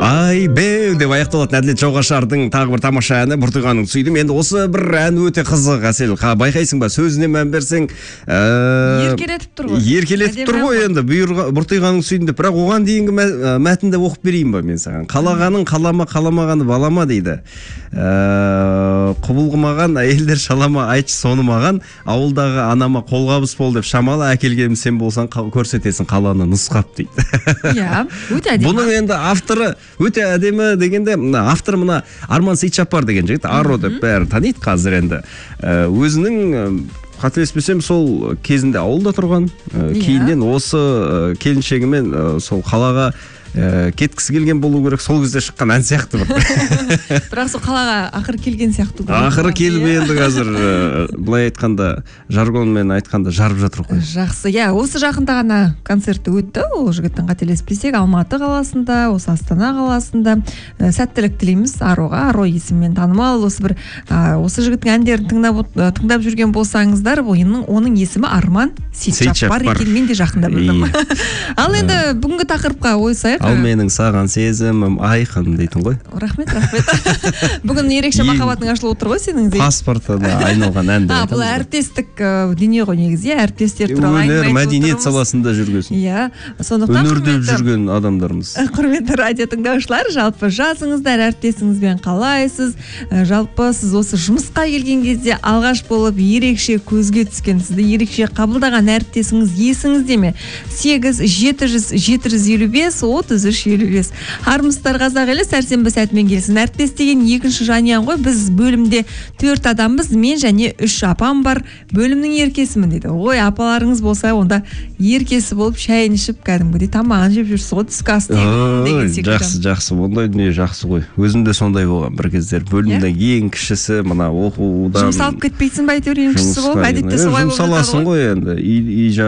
Ай беу деп аяқталатын Әділет Жауғашардың тағы бір тамаша әні Бұртиғаның сүйдім. Енді осы бір ән өте қызық, Әсел. Байқайсың ба, сөзіне мән берсең еркелетіп тұр ғой. Еркелетіп тұр ғой енді Бұртиғаның сүйдім деп. Бірақ оған дейінгі мәтінді оқып берейін ба мен саған? Қалағаның қалама, қаламағаны балама дейді. Құбылғымаған әйелдер шалама, айтшы соны маған, ауылдағы анама қолғабыс бол деп шамалы әкелгенім сен болсаң көрсетесің қаланы нұсқап дейді. Иә, өте әдемі. Бұның енді авторы өте әдемі дегенде, авторы мына Арман Сейтжаппар деген жігіт, Аро деп бәрі таниды қазір енді. Өзінің қателеспесем сол кезінде ауылда тұрған, кейіннен осы келіншегімен сол қалаға кеткісі келген болу керек, сол кезде шыққан ән сияқты бір. Бірақ сол қалаға ақыры келген сияқты. Ақыры келіп енді қазір былай айтқанда, жаргонмен айтқанда жарып жатыр ғой. Жақсы, иә, осы жақында ғана концерті өтті, ол жігіттің қателеспесек, Алматы қаласында, осы Астана қаласында. Сәттілік тілейміз Ароға, Аро есімімен танымал. Осы жігіттің әндерін тыңдап жүрген болсаңыздар, оның есімі Арман Сейтжаппар екенін мен де жақында білдім. Ал енді бүгінгі тақырыпқа ойысайық. Ал менің саған сезімім айқын дейтін ғой. Рахмет. Бүгін ерекше махаббатың ашылып отыр ғой сенің де. Паспортына айналған әнді айтамыз. Бұл әріптестік дүние ғой негізі, әріптестер туралы әңгіме айтып отырмыз. Мәдениет саласында жүргесін. Иә, сондықтан өнерде жүрген адамдарымыз. Құрметті радио тыңдаушылар, жалпы жазыңыздар, әріптесіңізбен қалайсыз? Жалпы сіз осы жұмысқа келген кезде алғаш болып ерекше көзге түскен, сізді ерекше қабылдаған әріптесіңіз есіңізде ме? 8-700-755-33-55. Армысыздар қазақ елі, сәрсенбі сәтімен келсін. Әріптес деген екінші жанұян ғой. Біз бөлімде 4 адамбыз, мен және 3 апам бар. Бөлімнің еркесімін дейді. Ой, апаларыңыз болса, онда еркесі болып шайын ішіп, кәдімгідей тамағын жеп жүрсіз ғой, түскі ас деген секілді. Жақсы, ондай дүние жақсы ғой. Өзім де сондай болған бір кездер. Бөлімде ең кішісі, мына оқудан жұмсалып кетпейтсің ба әйтеуір ең кішісі болып, әдетте солай болып жатады ғой. Жұмсаласың ғой енді.